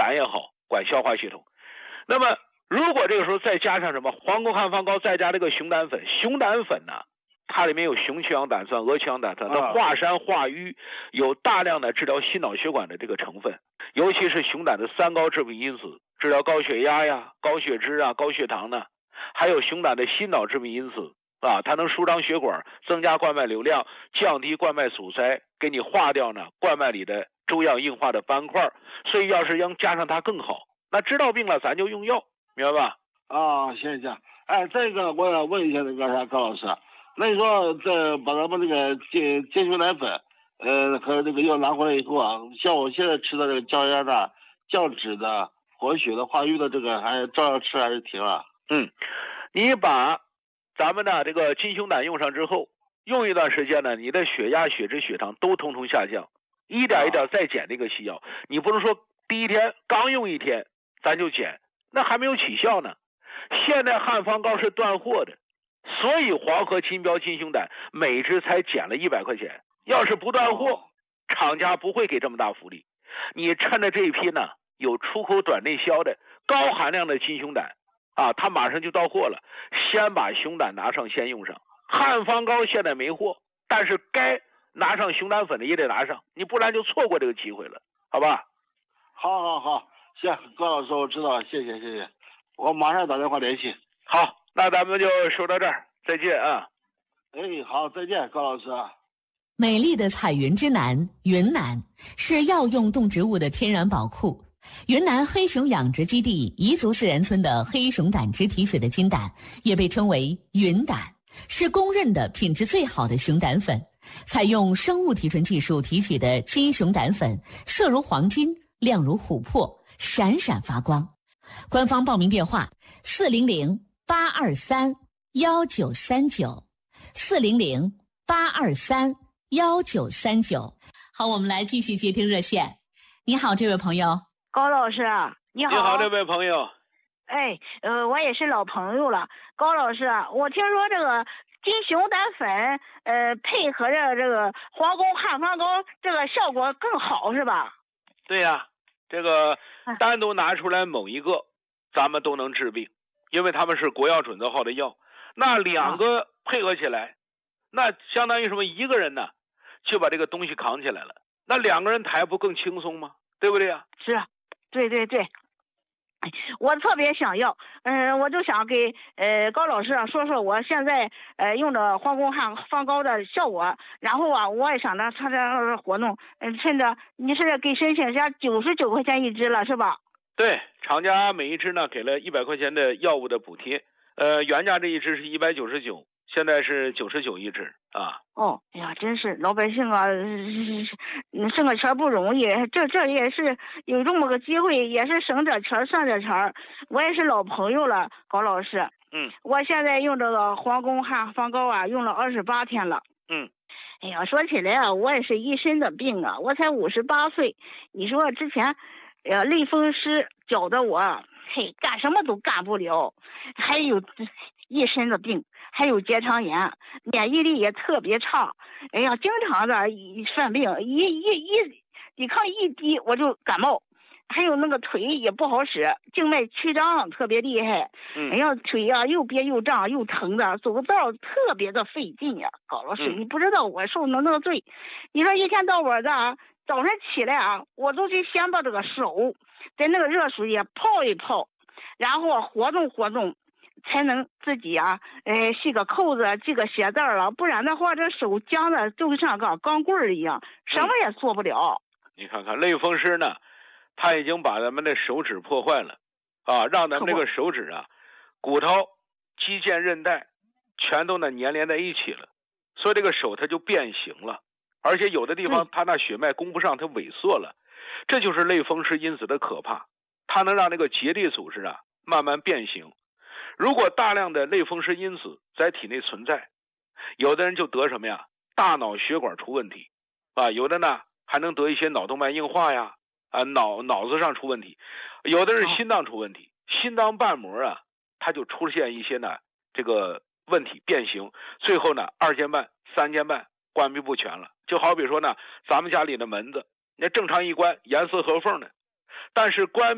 胆也好，管消化系统。那么如果这个时候再加上什么黄功汉方膏，再加这个熊胆粉，熊胆粉呢，它里面有雄曲氧胆酸、鹅曲氧胆酸，它化山化瘀，有大量的治疗心脑血管的这个成分，尤其是熊胆的3高致病因子，治疗高血压呀、高血脂啊、高血糖呢，还有熊胆的心脑致病因子啊，它能舒张血管，增加冠脉流量，降低冠脉阻塞，给你化掉呢冠脉里的粥样硬化的斑块，所以要是要加上它更好。那知道病了，咱就用药，明白吧？ 行。哎，这个我要问一下那个啥高老师，那你说把咱们这个金熊胆粉，和这个药拿回来以后啊，像我现在吃的这个降压的、降脂的、活血的、化瘀的，这个还照样吃还是停啊？ 你把咱们的这个金熊胆用上之后，用一段时间呢，你的血压、血脂、血糖都统统下降，一点一点再减这个西药。你不能说第一天刚用1天咱就减，那还没有起效呢。现在汉方膏是断货的，所以黄河金标金熊胆每支才减了100块钱。要是不断货，厂家不会给这么大福利。你趁着这一批呢有出口转内销的高含量的金熊胆啊，它马上就到货了，先把熊胆拿上，先用上。汉方膏现在没货，但是该拿上熊胆粉的也得拿上，你不然就错过这个机会了，好吧？ 好，行，高老师，我知道了，谢谢，我马上打电话联系。 好，那咱们就说到这儿，再见啊。 好，再见，高老师。 美丽的彩云之南，云南是药用动植物的天然宝库。云南黑熊养殖基地彝族自然村的黑熊胆汁提取的金胆，也被称为云胆，是公认的品质最好的熊胆粉。采用生物提纯技术提取的金熊胆粉，色如黄金，亮如琥珀，闪闪发光。官方报名电话400-823-1939，400-823-1939。好，我们来继续接听热线。你好，这位朋友。 高老师，你好。 你好，这位朋友。 我也是老朋友了。高老师，我听说这个金熊胆粉，配合着这个黄功汉方膏，这个效果更好，是吧？ 对呀，这个单独拿出来某一个，咱们都能治病，因为他们是国药准字号的药。那2个配合起来，那相当于什么？一个人呢，就把这个东西扛起来了。那2个人抬不更轻松吗？对不对呀？ 是啊，对。我特别想要，我就想给高老师说说我现在用的黄功汉方膏的效果，然后我也想着参加活动，趁着你是给申请下99块钱一支了，是吧？ 对，厂家每一支呢给了100块钱的药物的补贴，原价这一支是199，现在是99一支啊。 哎呀，真是老百姓啊，挣个钱不容易，这也是有这么个机会，也是省点钱算点钱。我也是老朋友了，高老师。我现在用这个黄功汉方膏用了28天了。哎呀，说起来我也是一身的病啊，我才58岁。你说之前，类风湿搅得我，干什么都干不了，还有一身的病。还有结肠炎，免疫力也特别差。哎呀，经常的犯病，抵抗一低我就感冒。还有那个腿也不好使，静脉曲张特别厉害。哎呀，腿又憋又胀又疼的，走道特别的费劲呀。高老师，你不知道我受那个罪。你说一天到晚的早上起来我都得先把这个手在那个热水里泡一泡，然后活动活动。才能自己系个扣子系个鞋带了，不然的话这手僵的就像个钢棍一样，什么也做不了。 你看看类风湿呢，它已经把咱们的手指破坏了让咱们这个手指骨头、肌腱、韧带全都粘连在一起了，所以这个手它就变形了，而且有的地方它那血脉供不上，它萎缩了。这就是类风湿因子的可怕，它能让那个结缔组织慢慢变形。如果大量的类风湿因子在体内存在，有的人就得什么呀？大脑血管出问题有的呢还能得一些脑动脉硬化呀脑子上出问题，有的是心脏出问题，心脏瓣膜它就出现一些呢这个问题变形，最后呢2间瓣、3间瓣关闭不全了。就好比说呢，咱们家里的门子，那正常一关严丝合缝的，但是关